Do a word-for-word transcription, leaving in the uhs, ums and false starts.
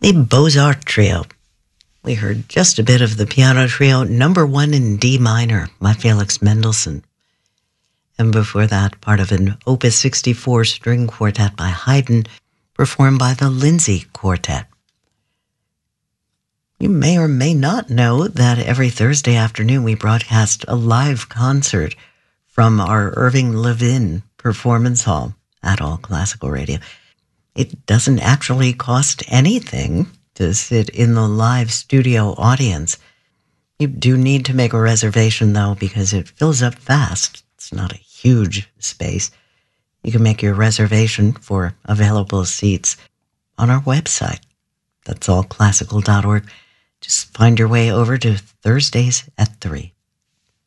The Beaux-Arts Trio. We heard just a bit of the piano trio, number one in D minor by Felix Mendelssohn. And before that, part of an Opus sixty-four string quartet by Haydn, performed by the Lindsay Quartet. You may or may not know that every Thursday afternoon we broadcast a live concert from our Irving Levin Performance Hall at All Classical Radio. It doesn't actually cost anything to sit in the live studio audience. You do need to make a reservation, though, because it fills up fast. It's not a huge space. You can make your reservation for available seats on our website. That's all classical dot org. Just find your way over to Thursdays at three.